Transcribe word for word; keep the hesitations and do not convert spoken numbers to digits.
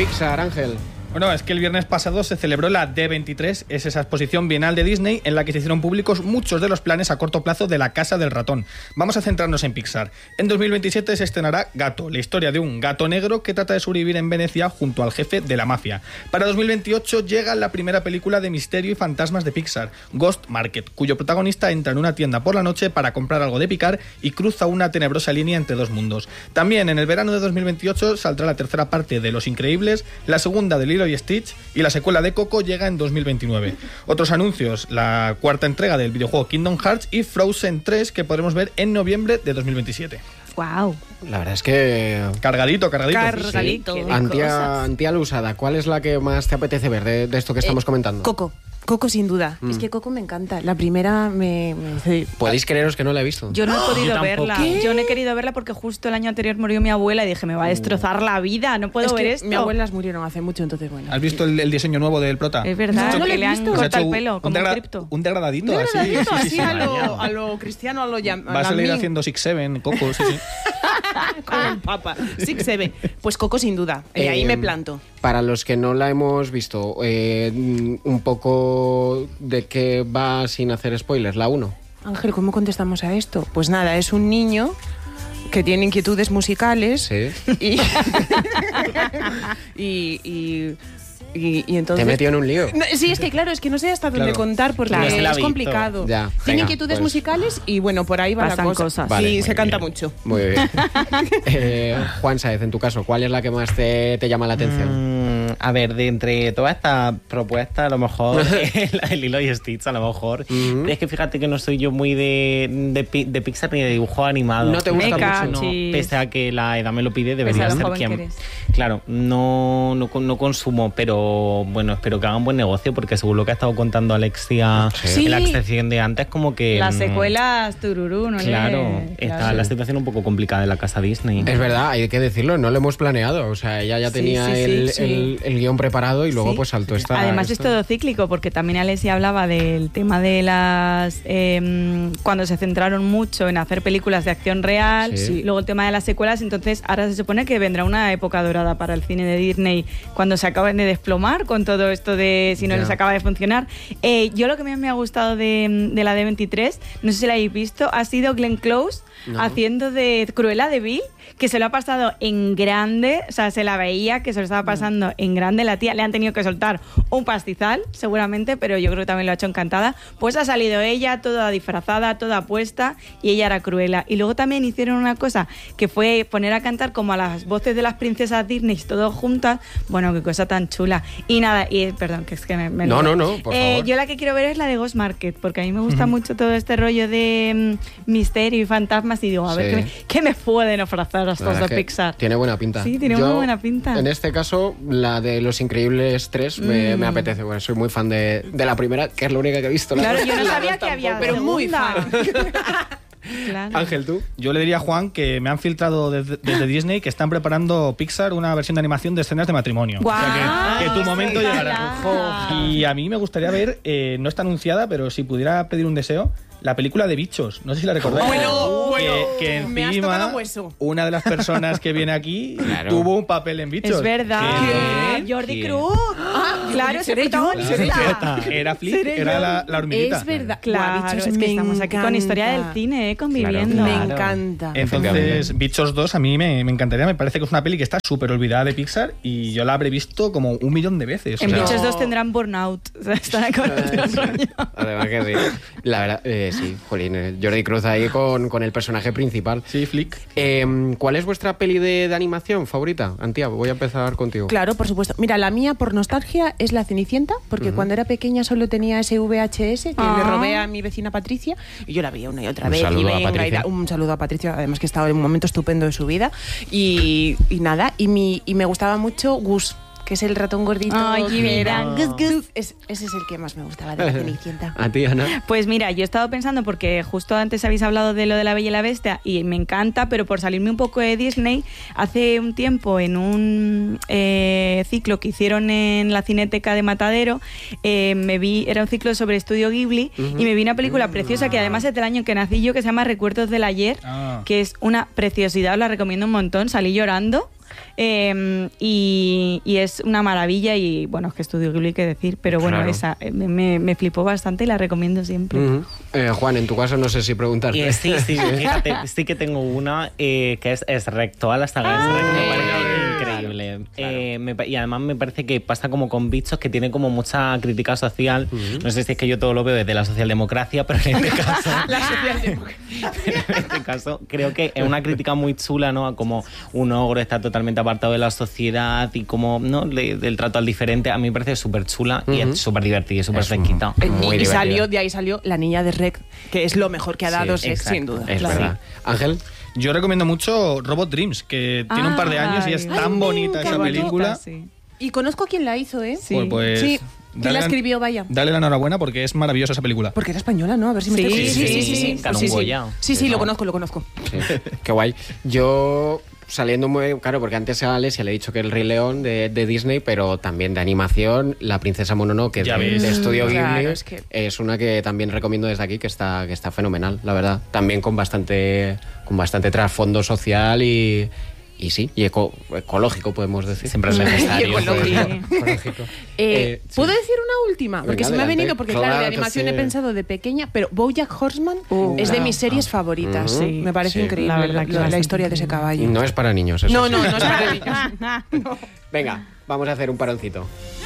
Pixar, Ángel? Bueno, es que el viernes pasado se celebró la D veintitrés, es esa exposición bienal de Disney en la que se hicieron públicos muchos de los planes a corto plazo de la Casa del Ratón. Vamos a centrarnos en Pixar. En dos mil veintisiete se estrenará Gato, la historia de un gato negro que trata de sobrevivir en Venecia junto al jefe de la mafia. Para dos mil veintiocho llega la primera película de misterio y fantasmas de Pixar, Ghost Market, cuyo protagonista entra en una tienda por la noche para comprar algo de picar y cruza una tenebrosa línea entre dos mundos. También en el verano de dos mil veintiocho saldrá la tercera parte de Los Increíbles, la segunda de Lilo y Stitch y la secuela de Coco llega en dos mil veintinueve. Otros anuncios, la cuarta entrega del videojuego Kingdom Hearts y Frozen tres, que podremos ver en noviembre de dos mil veintisiete. Wow. La verdad es que... Cargadito, cargadito. Cargadito. Sí. Antía, antía usada. ¿Cuál es la que más te apetece ver de, de esto que estamos eh, comentando? Coco. Coco sin duda. Mm. Es que Coco me encanta. La primera me... me... Podéis creeros que no la he visto. Yo no he podido Yo verla. ¿Qué? Yo no he querido verla porque justo el año anterior murió mi abuela y dije, me va a destrozar la vida, no puedo es ver que esto. mis abuelas murieron hace mucho, entonces bueno. ¿Has visto el, el diseño nuevo del prota? Es verdad, No, no lo que he le han visto. cortado el un- pelo, un como un degra- cripto. Un degradadito, Un así. degradadito, sí, sí, así sí, a, sí. lo, a lo cristiano, a lo llam- Va a salir Lamin, haciendo Six Seven, Coco, sí, sí. con el papa. Sí que se ve. Pues Coco sin duda. Y Eh, ahí me planto. Para los que no la hemos visto, eh, un poco de qué va sin hacer spoilers, la uno. Ángel, ¿cómo contestamos a esto? Pues nada, es un niño que tiene inquietudes musicales Sí. y, y, y, y, y entonces... Te metió en un lío. No, sí, es que claro, es que no sé hasta dónde Claro. contar porque Claro. es No se la ha visto. complicado. Ya, Tiene venga, inquietudes pues. musicales y bueno, por ahí va Pasan la cosa. cosas. Vale, sí, muy se canta bien. mucho. Muy bien. eh, Juan Saez, en tu caso, ¿cuál es la que más te, te llama la atención? Mm, a ver, de entre todas estas propuestas, a lo mejor la de Lilo y Stitch, a lo mejor. Ujú. Es que fíjate que no soy yo muy de, de, pi- de Pixar ni de dibujo animado. No te gusta Meca, mucho. No, sí. pese a que la edad me lo pide, Pese debería a lo ser joven quien. que eres. Claro, no, no, con- no consumo, pero bueno, espero que hagan buen negocio, porque según lo que ha estado contando Alexia Sí. en la sección de antes, como que. Las mm, secuelas tururú, ¿no? Claro, le- está claro. la situación un poco complicada de la casa Disney. Es verdad, hay que decirlo, no lo hemos planeado. O sea, ella ya Sí, tenía sí, sí, el, sí. el- el guión preparado y luego Sí. pues saltó esta... Además es esta- todo cíclico, porque también Alessia hablaba del tema de las... eh, cuando se centraron mucho en hacer películas de acción real, Sí. luego el tema de las secuelas, entonces ahora se supone que vendrá una época dorada para el cine de Disney cuando se acaben de desplomar con todo esto de si no Ya. les acaba de funcionar. Eh, yo lo que más me ha gustado de, de la D veintitrés, no sé si la habéis visto, ha sido Glenn Close No. haciendo de Cruella de Vil, que se lo ha pasado en grande, o sea, se la veía que se lo estaba pasando en grande la tía, le han tenido que soltar un pastizal, seguramente, pero yo creo que también lo ha hecho encantada. Pues ha salido ella, toda disfrazada, toda puesta, y ella era Cruella. Y luego también hicieron una cosa, que fue poner a cantar como a las voces de las princesas Disney, todos juntas. Bueno, qué cosa tan chula. Y nada, y perdón, que es que me... me No, lío. no, no, por Eh, favor. Yo la que quiero ver es la de Ghost Market, porque a mí me gusta mucho todo este rollo de mm, misterio y fantasmas, y digo, a ver, Sí. ¿qué me, qué me pueden ofrecer La estos verdad de es que Pixar? Tiene buena pinta. Sí, tiene Yo, muy buena pinta. En este caso, la de Los Increíbles tres me, Mm. me apetece. Bueno, soy muy fan de, de la primera, que es la única que he visto. La Claro, dos- yo no la sabía dos que había tampoco. Pero muy segunda. fan. Claro. Ángel, ¿tú? Yo le diría a Juan que me han filtrado desde, desde Disney que están preparando Pixar una versión de animación de escenas de matrimonio. O sea, que, que tu momento Ojalá. llegará. Y a mí me gustaría ver, eh, no está anunciada, pero si pudiera pedir un deseo, la película de Bichos. No sé si la recordáis. Bueno, bueno, que, que me has encima tocado hueso. una de las personas que viene aquí Claro. tuvo un papel en Bichos. Es verdad. Que- Jordi ¿Quién? Cruz. Ah, claro, es el seré yo, protagonista. Era Flick, Seré era yo. la, la hormiguita. Es verdad. Claro, Guau, Bichos, es que me estamos aquí con historia del encanta. cine, eh, conviviendo. Me Claro. encanta. Entonces, Bichos dos a mí me, me encantaría. Me parece que es una peli que está súper olvidada de Pixar y yo la habré visto como un millón de veces. O En sea, Bichos No. dos tendrán burnout. O sea, estarán con otro rollo. Además que sí. La verdad, eh, sí, jolín. eh, Jordi Cruz ahí con, con el personaje principal. Sí, Flick. Eh, ¿Cuál es vuestra peli de, de animación favorita? Antía, voy a empezar contigo. Claro, por supuesto. Mira, la mía por nostalgia es La Cenicienta, porque cuando era pequeña solo tenía ese V H S que Ah. le robé a mi vecina Patricia y yo la veía una y otra Un vez. saludo y a venga, Patricia. y da- un saludo a Patricia, además que estaba en un momento estupendo de su vida. Y, y nada, y, mi, y me gustaba mucho Gus, que es el ratón gordito. Ay, que mira, era- Gus, Gus. Es- ese es el que más me gustaba de La Cenicienta. A ti, Ana. Pues mira, yo he estado pensando, porque justo antes habéis hablado de lo de La Bella y la Bestia y me encanta, pero por salirme un poco de Disney, hace un tiempo en un eh, ciclo que hicieron en la Cineteca de Matadero, eh, me vi, era un ciclo sobre Estudio Ghibli, y me vi una película preciosa que además es del año que nací yo, que se llama Recuerdos del Ayer, Ah. que es una preciosidad, os la recomiendo un montón, salí llorando. Eh, y, y es una maravilla y bueno, es que Estudio Ghibli qué decir, pero bueno, Claro. esa eh, me, me flipó bastante y la recomiendo siempre. Ujú. Eh, Juan, en tu caso no sé si preguntarte. Eh, sí, sí, fíjate, sí que tengo una eh, que es, es Rec, toda la saga es Rec, me parece increíble. Eh, me pa- y además me parece que pasa como con Bichos, que tiene como mucha crítica social. No sé si es que yo todo lo veo desde la socialdemocracia, pero en este caso... La socialdemocracia. Pero en este caso creo que es una crítica muy chula, ¿no? A cómo un ogro está totalmente apartado de la sociedad y cómo, ¿no? Le- del trato al diferente. A mí me parece súper chula y es súper divertida y súper Es fresquita. Eh, Muy y divertida. salió, de ahí salió La Niña de Rec, que es lo mejor que ha dado Sí, Shrek, exacto. sin duda. Es Claro. verdad. Ángel, Yo recomiendo mucho Robot Dreams, que tiene un par de años y es Ay, tan ay, bonita qué esa bonita, película. Sí. Y conozco a quien la hizo, ¿eh? Sí. Pues, pues, Sí, ¿quién dale la la- escribió, vaya? Dale la enhorabuena porque es maravillosa esa película. Porque era española, ¿no? A ver si me Sí, estoy- sí, sí, sí, ganó sí, un sí. Goya. Sí, sí, Sí, lo ¿no? conozco, lo conozco. sí, qué guay. Yo saliendo muy claro, porque antes a Alesia le he dicho que el Rey León de, de Disney, pero también de animación, La Princesa Mononoke Ya de, ves. de Estudio Ghibli, Claro, es, es que- una que también recomiendo desde aquí, que está, que está fenomenal, la verdad. También con bastante, con bastante trasfondo social y, y sí, y eco- ecológico, podemos decir. Siempre es necesario. Y ecológico. Sí. Ecológico. Eh, Eh, sí. ¿Puedo decir una última? Porque Venga, se me ha adelante. venido, porque claro, Claro de que animación sí. he pensado de pequeña, pero BoJack Horseman Uh, es de claro. mis series favoritas. Ujú. Me parece Sí. increíble La la, verdad que la- la bastante historia de ese increíble. caballo. No es para niños, eso No, sí. no, no es para niños. Venga, vamos a hacer un paroncito.